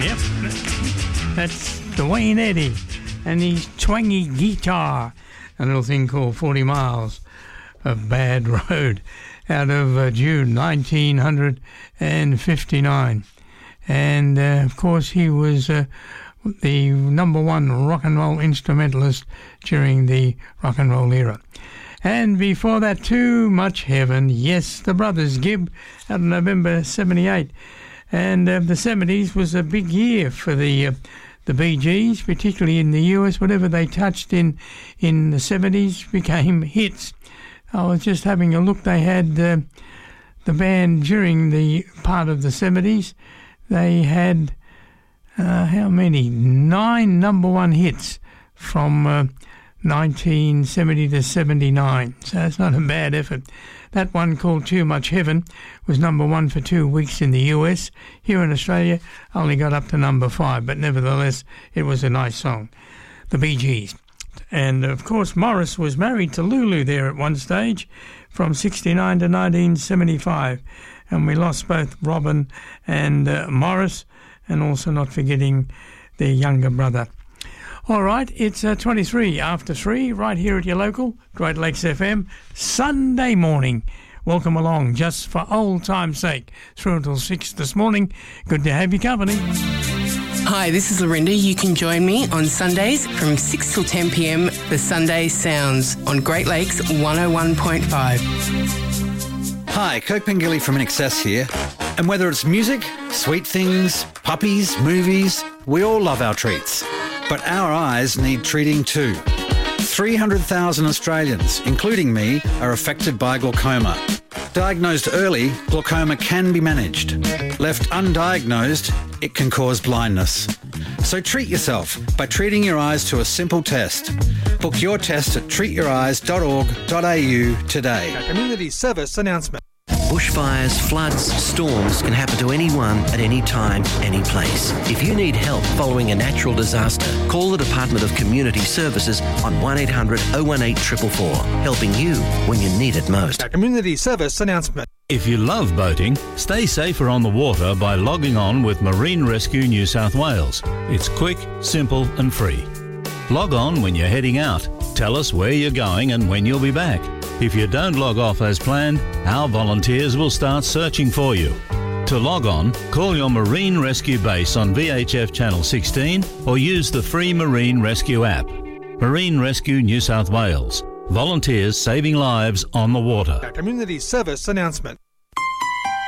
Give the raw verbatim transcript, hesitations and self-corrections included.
Yep, that's Dwayne Eddy and his twangy guitar, a little thing called forty miles of Bad Road, out of uh, June nineteen fifty-nine. And uh, of course he was uh, the number one rock and roll instrumentalist during the rock and roll era. And before that, Too Much Heaven, yes, the Brothers Gibb, out of November seventy-eight. And uh, the seventies was a big year for the uh, the Bee Gees, particularly in the U S. Whatever they touched in, in the seventies became hits. I was just having a look. They had uh, the band during the part of the seventies. They had, uh, how many? Nine number one hits from uh, nineteen seventy to seventy-nine. So it's not a bad effort. That one called Too Much Heaven was number one for two weeks in the U S. Here in Australia, only got up to number five, but nevertheless, it was a nice song. The Bee Gees. And, of course, Morris was married to Lulu there at one stage from sixty-nine to nineteen seventy-five. And we lost both Robin and uh, Morris, and also not forgetting their younger brother. All right, it's uh, twenty-three after three, right here at your local Great Lakes F M, Sunday morning. Welcome along, just for old time's sake, through until six this morning. Good to have your company. Hi, this is Lorinda. You can join me on Sundays from six till ten p.m. for Sunday Sounds on Great Lakes one oh one point five. Hi, Kirk Pengilly from In Excess here. And whether it's music, sweet things, puppies, movies, we all love our treats. But our eyes need treating too. three hundred thousand Australians, including me, are affected by glaucoma. Diagnosed early, glaucoma can be managed. Left undiagnosed, it can cause blindness. So treat yourself by treating your eyes to a simple test. Book your test at treat your eyes dot org dot a u today. A community service announcement. Bushfires, floods, storms can happen to anyone at any time, any place. If you need help following a natural disaster, call the Department of Community Services on one eight hundred oh one eight four four four, helping you when you need it most. A community service announcement. If you love boating, stay safer on the water by logging on with Marine Rescue New South Wales. It's quick, simple and free. Log on when you're heading out. Tell us where you're going and when you'll be back. If you don't log off as planned, our volunteers will start searching for you. To log on, call your Marine Rescue base on V H F Channel sixteen or use the free Marine Rescue app. Marine Rescue New South Wales. Volunteers saving lives on the water. A community service announcement.